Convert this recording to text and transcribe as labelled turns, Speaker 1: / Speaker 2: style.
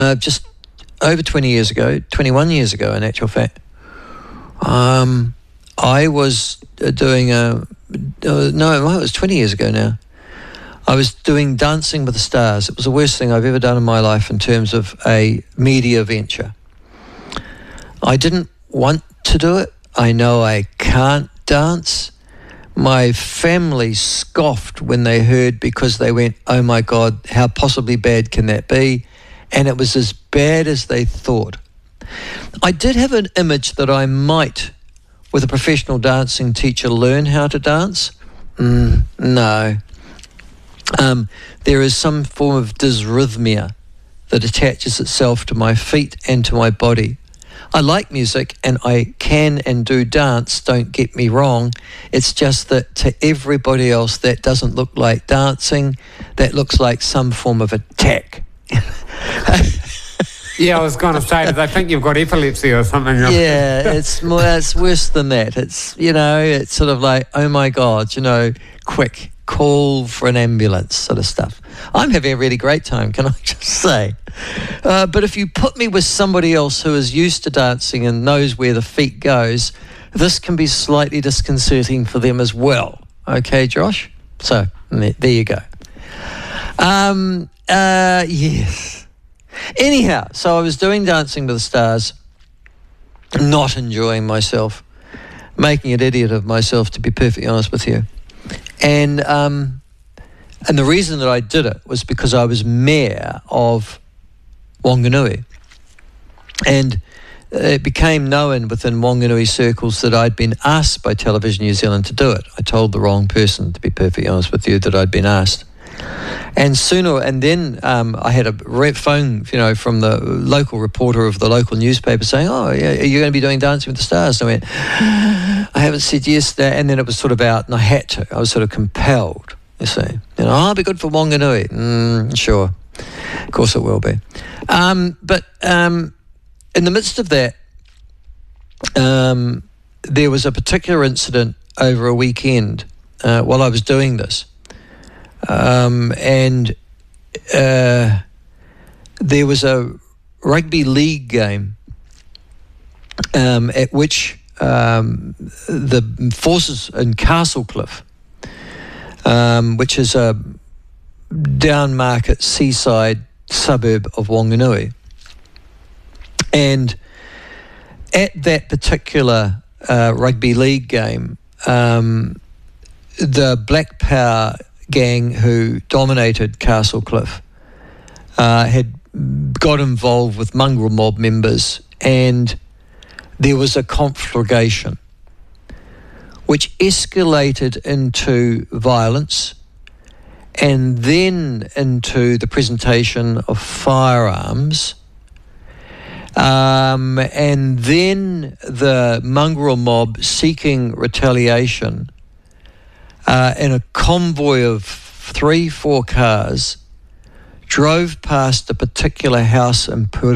Speaker 1: just over 20 years ago, 21 years ago in actual fact, I was doing it was 20 years ago now. I was doing Dancing with the Stars. It was the worst thing I've ever done in my life in terms of a media venture. I didn't want to do it. I know I can't dance. My family scoffed when they heard, because they went, oh my God, how possibly bad can that be? And it was as bad as they thought. I did have an image that I might, with a professional dancing teacher, learn how to dance. No. There is some form of dysrhythmia that attaches itself to my feet and to my body. I like music and I can and do dance, don't get me wrong. It's just that to everybody else that doesn't look like dancing, that looks like some form of attack.
Speaker 2: Yeah, I was going to say, I think you've got epilepsy or something.
Speaker 1: Yeah, it's worse than that. It's, it's sort of like, oh my God, quick, call for an ambulance sort of stuff. I'm having a really great time, can I just say? But if you put me with somebody else who is used to dancing and knows where the feet goes, this can be slightly disconcerting for them as well. Okay, Josh? So, there you go. Yes. Anyhow, so I was doing Dancing with the Stars, not enjoying myself, making an idiot of myself, to be perfectly honest with you. And the reason that I did it was because I was mayor of Wanganui. And it became known within Wanganui circles that I'd been asked by Television New Zealand to do it. I told the wrong person, to be perfectly honest with you, that I'd been asked. And then I had a phone, from the local reporter of the local newspaper saying, oh, yeah, are you going to be doing Dancing with the Stars? And I went, I haven't said yes there. And then it was sort of out, and I had to. I was sort of compelled, you see. I'll be good for Wanganui. Sure. Of course it will be. But in the midst of that, there was a particular incident over a weekend while I was doing this. And there was a rugby league game at which the forces in Castlecliff, which is a down-market seaside suburb of Wanganui, and at that particular rugby league game, the Black Power gang who dominated Castlecliff had got involved with mongrel mob members, and there was a conflagration which escalated into violence and then into the presentation of firearms, and then the mongrel mob seeking retaliation in a convoy of 3-4 cars drove past a particular house in Puri